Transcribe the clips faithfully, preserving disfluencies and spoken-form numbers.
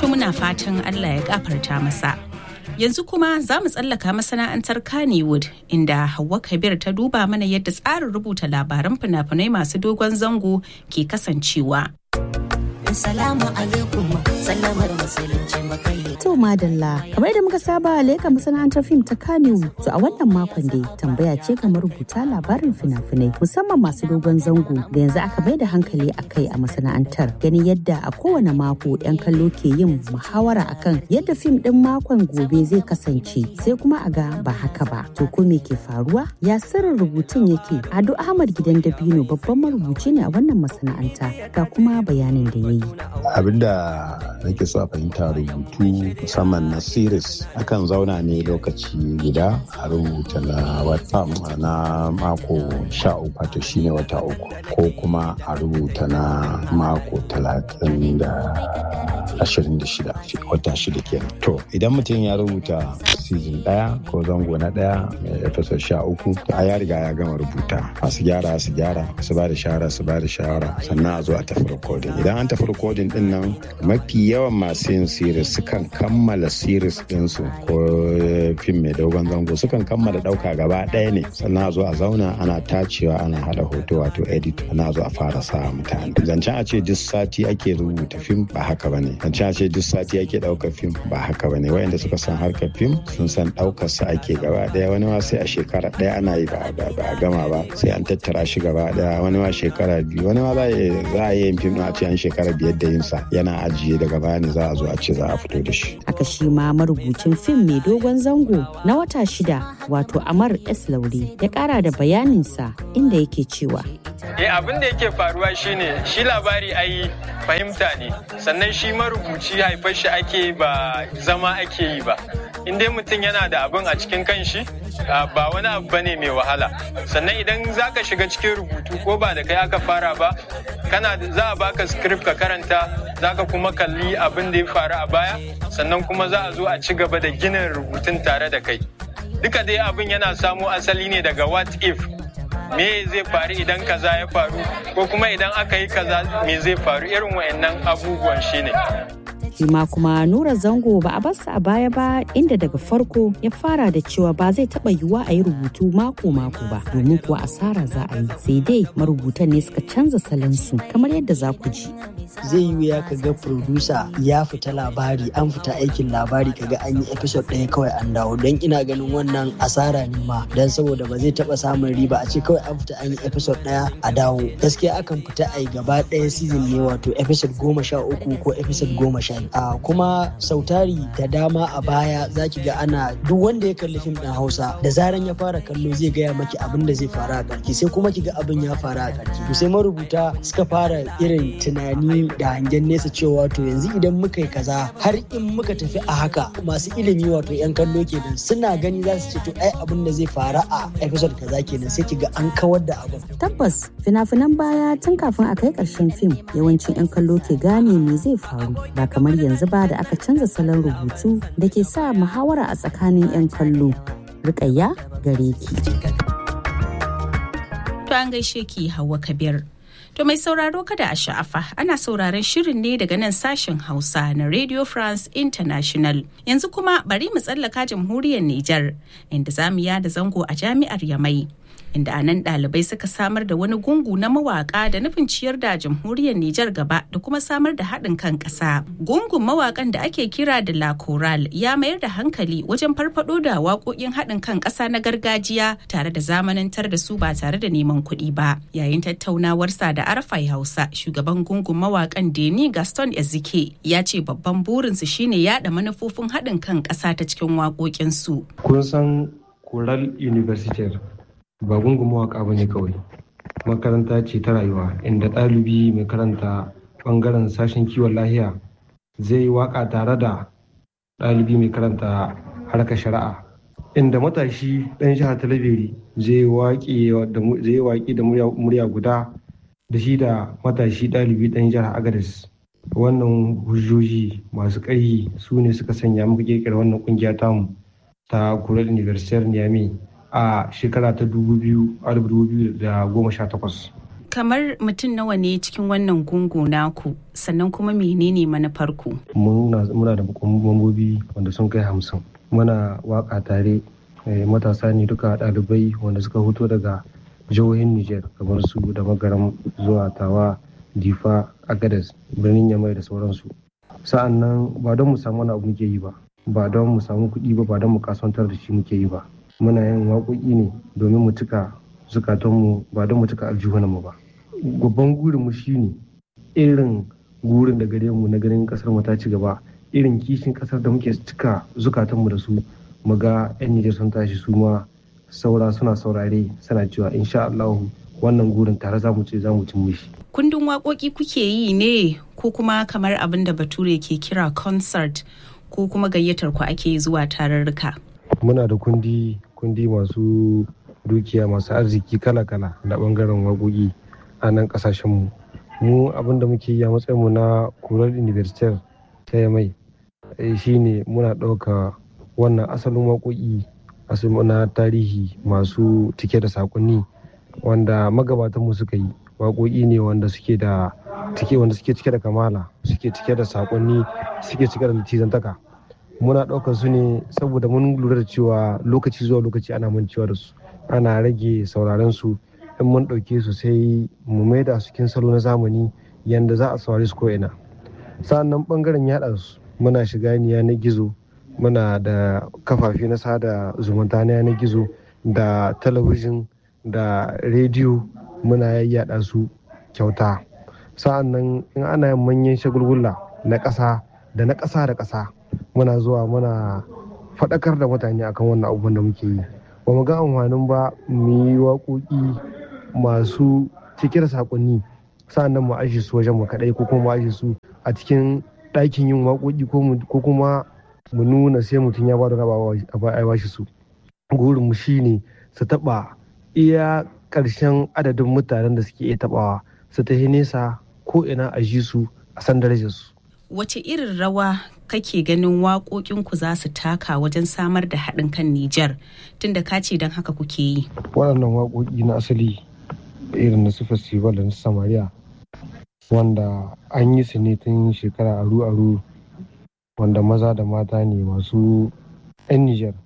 To muna fatan Allah ya gafarta masa. Yanzu kuma za mu tsallaka masana'antar Kannywood inda Hauwa Kabir ta duba mana yadda tsarin rubuta labaran fina-finai masu dogon zango ke kasancewa. Assalamu alaikum, sallamar musulunci makai. To madalla, kamar da muka saba leka masana'antar fim ta Kannywood. To a wannan makon dai tambaya ce kamar rubuta labarin fina-finai musamman masu dogon zango da yanzu aka bai da hankali a kai a masana'antar. Ganin yadda a kowane mako 'yan kallo ke yin muhawara akan yadda fim din makon gobe zai kasance sai kuma a ga ba haka ba. To ko me ke faruwa? Ya sirrin rubutun yake? Ado Ahmad Gidan Dabino babban marubuci ne a wannan masana'anta ga kuma bayanin da ya yi. Abinda nake so a fahimta rubutu musamman na series akan zauna ne lokaci guda a rubuta na wata na mako sha uku wato shine wata uku ko kuma a rubuta na mako talatin da ashirin da shida wata shida kenan. To idan mutum ya rubuta season daya ko zango na daya mai episode sha uku to a ya riga ya gama rubuta masu gyara su gyara su ba da shawara su ba da shawara sannan a zo a tafi recording. Idan an tafi recording din nan mafi yawan masu yin series sukan kammala series ɗinsu ko fim mai dogon zango sukan kammala ɗauka gaba ɗaya ne sannan a zo a zauna ana tacewa ana haɗa hoto wato edit ana zo a fara sa mutane. Zancen a ce duk sati ake rubuta fim ba haka bane. Zancen a ce duk sati ake ɗaukar fim ba haka bane. Wayanda suka san harkar fim sun san ɗaukar sa ake gaba ɗaya wani ma sai a shekara ɗaya ana yi ba a gama ba sai an tattara shi gaba ɗaya wani ma shekara biyu wani ma za a yi yin fim a ce an shekara biyar da yinsa yana ajiye daga baya ne za a zo a ce za a fito da shi. Aka shi ma marubucin fim mai dogon zango na wata shida wato Amar S. Laure ya kara da bayaninsa inda yake cewa. Eh abin da yake faruwa shine shi labari ai fahimta ne sannan shi marubuci haifar shi ake ba zama ake yi ba. In dai mutum yana da abin a cikin kanshi ba wani abu bane mai wahala sannan idan zaka shiga cikin rubutu ko ba da kai aka fara ba kana za a baka script ka karanta zaka kuma kalli abin da ya faru a baya sannan kuma za a zo a ci gaba da ginin rubutun tare da kai duka dai abin yana samo asali ne daga what if me zai faru idan kaza ya faru ko kuma idan aka yi kaza me zai faru irin wayannan abubuwan shine. Shima kuma Nura Zango ba a barsa a baya ba inda daga farko ya fara da cewa ba zai taba yiwuwa a yi rubutu mako-mako ba domin kuwa asara za a yi sai dai marubutan ne suka canza salansu kamar yadda za ku ji. Zai yi wuya ka ga producer ya fita labari an fita aikin labari kaga an yi episode ɗaya kawai an dawo don ina ganin wannan asara ne ma don saboda ba zai taba samun riba a ce kawai an fita an yi episode ɗaya a dawo gaskiya akan fita a yi gaba ɗaya season ne wato episode goma sha uku ko episode goma sha Uh, kuma sautari da dama a baya zaki ga ana duk wanda ya kalli fim ɗin Hausa da zaran ya fara kallo zai gaya maki abin da zai faru a ƙarshe sai kuma ki ga abin ya faru a ƙarshe to sai marubuta suka fara irin tunani da hangen nesa cewa to yanzu idan muka yi kaza har in muka tafi a haka masu ilimi wato yan kallo kenan suna gani za su ce to ai abin da zai faru a episode kaza kenan sai ki ga an kawar da abin. Tabbas fina-finan baya tun kafin a kai ƙarshen fim yawancin yan kallo ke gane me zai faru ba kamar yanzu ba da aka canza salon rubutu da ke sa muhawara a tsakanin 'yan kallo. Rukayya gare ki. To an gaishe ki Hauwa Kabir. To mai sauraro kada a sha'afa ana sauraron shirin ne daga nan sashen Hausa na Radio France International. Yanzu kuma bari mu tsallaka jamhuriyar Nijar inda zamu yada zango a jami'ar Yamai. Inda a nan ɗalibai suka samar da wani gungu na mawaƙa da nufin ciyar da jamhuriyar Nijar gaba da kuma samar da haɗin kan ƙasa. Gungun mawaƙan da ake kira da La Chorale ya mayar da hankali wajen farfaɗo da waƙoƙin haɗin kan ƙasa na gargajiya tare da zamanantar da su ba tare da neman kuɗi ba. Yayin tattaunawarsa da Arafai Hausa, shugaban gungun mawaƙan Deni Gaston Ezike ya ce babban burinsu shine yaɗa manufofin haɗin kan ƙasa ta cikin waƙoƙinsu. Kun san Chorale Universitaire ba gungun mawaƙa ba ne kawai makaranta ce ta rayuwa inda ɗalibi mai karanta ɓangaren sashen kiwon lahiya zai yi waƙa tare da ɗalibi mai karanta harkar shari'a inda matashi ɗan jihar talabiri zai yi waƙi da murya guda da shi da matashi ɗalibi ɗan jihar agadez. Wannan hujjoji masu ƙarfi su ne suka sanya muka ƙirƙira wannan ƙungiya tamu ta Chorale Universitaire Niamey a shekara ta dubu biyu da goma sha takwas. kamar mutum nawa ne cikin wannan gungu naku, sannan kuma menene manufarku? Muna muna da mambobi wanda sun kai hamsin. Muna waka tare, matasa ne duka ɗalibai wanda suka fito daga jihohin Nijar kamar su da Magaram zuwa Tawa, Difa, Agadez, birnin Yamai da sauransu. Sa'an nan ba don mu samu wani abu muke yi ba, ba don mu samu kuɗi ba, ba don mu kasuwantar da shi muke yi ba. Muna yin waƙoƙi ne domin mu cika zukatanmu, ba don mu cika aljihunanmu ba. Babban gurinmu shi ne irin gurin da gare mu na ganin ƙasar mu ta ci gaba, irin kishin ƙasar da muke cika zukatanmu da su, mu ga 'yan Nijar sun tashi su ma saura suna saurare suna cewa insha Allah wannan gurin tare za mu ce za mu cin mishi. Kundin waƙoƙi kuke yi ne ko kuma kamar abin da Bature ke kira concert, ko kuma gayyatar ku ake zuwa tarurruka? Muna da kundi kundi masu dukiya masu arziki kala-kala na bangaren waƙoƙi a nan ƙasashenmu. Mu abin da muke yi a matsayinmu na Kurar University ta Yamai shine muna ɗauka wannan asalin waƙoƙi na tarihi masu cike da saƙonni wanda magabatanmu suka yi. Waƙoƙi ne wanda suke da cike wanda suke cike da kamala, suke cike da saƙonni, suke cike da litizantaka. Muna ɗaukar su ne saboda mun lura da cewa lokaci zuwa lokaci ana mancewa da su, ana rage sauraren su. In mun ɗauke su sai mu maida su cikin salo na zamani yanda za a saurare su ko'ina. Sa'annan ɓangaren yaɗa su muna shiga yanar gizo, muna da kafafe na sada zumunta na yanar gizo da talabijin da rediyo, muna yayyada su kyauta. Sa'annan in ana yin manyan shagulgula na ƙasa da na ƙasa da ƙasa, muna zuwa muna faɗakar da mutane akan wannan abubuwan da muke yi. Ba mu ga amfanin ba mu yi waƙoƙi masu cike da saƙonni sa'annan mu aje su wajen mu kaɗai, ko kuma mu aje su a cikin ɗakin yin waƙoƙi, ko kuma mu nuna sai mutum ya ba da a bashi su. Gurin mu shine su taɓa iya ƙarshen adadin mutanen da suke iya taɓawa, su tafi nesa ko ina a ji su a san darajar su. Wace irin rawa kake ganin waƙoƙinku za su taka wajen samar da haɗin kan Nijar, tunda ka ce don haka kuke yi? Waɗannan waƙoƙi na asali irin na su festival da na Samariya, wanda an yi su ne tun shekara aru-aru, wanda maza da mata ne masu 'yan Nijar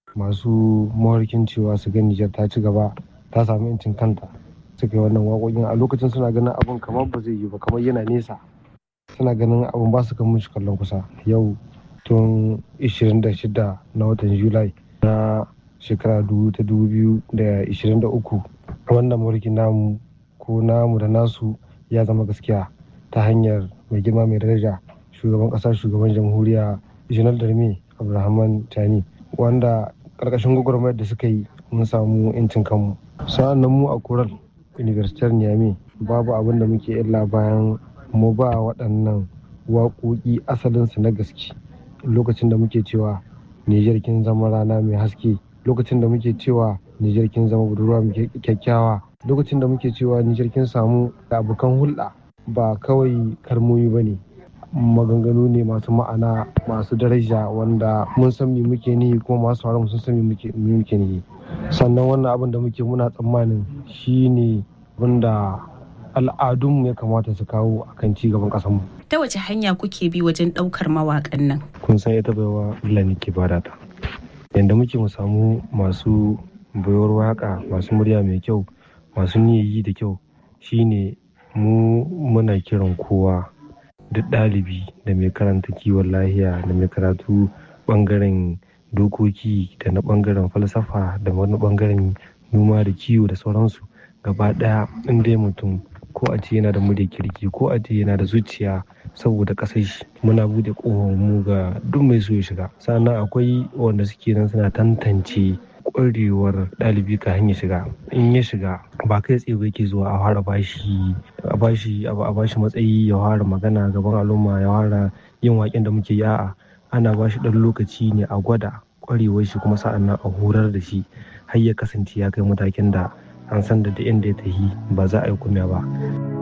masu mawarkin cewa su ga Nijar ta ci gaba, ta samu 'yancin kanta, suka yi wannan waƙoƙin. A lokacin suna ganin abin kamar ba zai yi ba, kamar yana nesa, suna ganin abin ba su kan mushi kallon kusa. Yau tun ishirin da shida na watan Julai na shekara ta dubu biyu da ishirin da uku wannan mulki namu ko namu da nasu ya zama gaskiya ta hanyar mai girma mai daraja shugaban ƙasa, shugaban jamhuriya Janar Darme Abdulrahman Tani, wanda ƙarƙashin gwagwarmayar da suka yi mun samu 'yancin kanmu. Sa'an nan mu a Kurar University Niamey babu abin da muke illa bayan mu ba waɗannan waƙoƙi asalinsu na gaske. Lokacin da muke cewa Nijar kin zama rana mai haske, lokacin da muke cewa Nijar kin zama budurwa mai kyakkyawa, lokacin da muke cewa Nijar kin samu abokan hulɗa, ba kawai kalmomi ba ne, maganganu ne masu ma'ana, masu daraja, wanda mun san me muke nihi kuma masu sauraron sun san me muke nihi. Sannan wannan abin da muke muna tsammanin shine wanda al'adunmu ya kamata su kawo akan ci gaban ƙasarmu. Ta wace hanya kuke bi wajen ɗaukar mawaƙan nan? Kun san ita baiwa Allah ne ke bada ta. Yanda muke mu samu masu baiwar waƙa, masu murya mai kyau, masu niyyayi da kyau, shine mu muna kiran kowa, duk ɗalibi da mai karanta kiwon lahiya da mai karatu ɓangaren dokoki da na ɓangaren falsafa da wani ɓangaren noma da kiwo da sauransu, gaba ɗaya in dai mutum ko a ce yana da murya kirki ko a ce yana da zuciya saboda ƙasar shi, muna buɗe ƙofar mu ga duk mai so ya shiga. Sannan akwai wanda suke nan suna tantance ƙwarewar ɗalibi ka hanyar shiga. In ya shiga ba kai tsaye ba yake zuwa a fara bashi a bashi a bashi matsayi ya fara magana gaban al'umma, ya fara yin waƙen da muke yi. A'a, ana bashi ɗan lokaci ne a gwada ƙwarewar shi, kuma sa'an nan a horar da shi har ya kasance ya kai matakin da an san da inda ya tafi ba za a yi kumya ba.